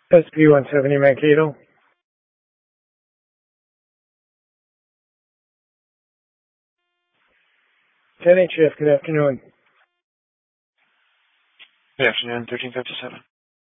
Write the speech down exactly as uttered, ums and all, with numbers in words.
S P one seventy Mankato. ten H F, good afternoon. Good afternoon, thirteen fifty-seven.